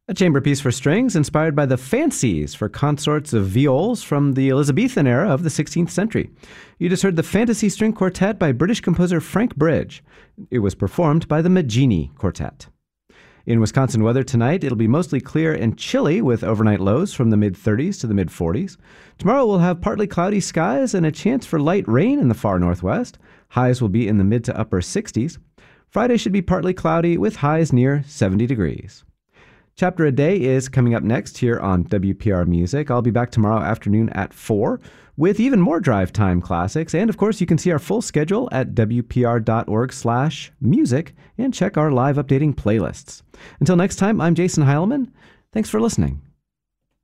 A chamber piece for strings inspired by the fancies for consorts of viols from the Elizabethan era of the 16th century. You just heard the Fantasy String Quartet by British composer Frank Bridge. It was performed by the Maggini Quartet. In Wisconsin weather tonight, it'll be mostly clear and chilly with overnight lows from the mid-30s to the mid-40s. Tomorrow we'll have partly cloudy skies and a chance for light rain in the far northwest. Highs will be in the mid to upper 60s. Friday should be partly cloudy with highs near 70 degrees. Chapter a Day is coming up next here on WPR Music. I'll be back tomorrow afternoon at 4 with even more drive time classics. And of course, you can see our full schedule at wpr.org/music and check our live updating playlists. Until next time, I'm Jason Heilman. Thanks for listening.